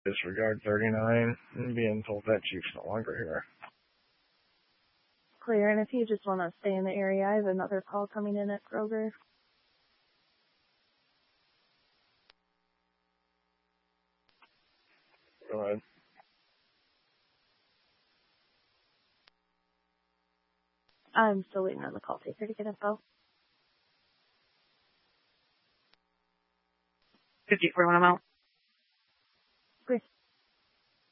Disregard 39 and being told that chief's no longer here. Clear, and if you just want to stay in the area, I have another call coming in at Kroger. Go ahead. I'm still waiting on the call taker to get info. 54 amount.